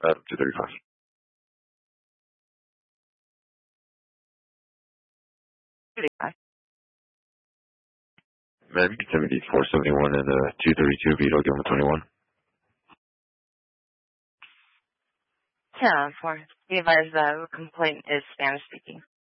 235. Ma'am, you can send me the 471 and the 232 Vito Gilman 21. 10-4. Be advised the complaint is Spanish speaking.